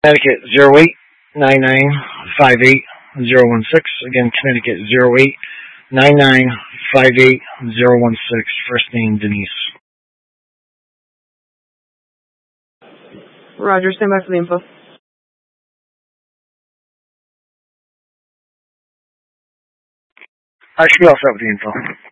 Connecticut 089958 Again, Connecticut 089958 First name Denise. Roger, stand by for the info. I should be all set with the info.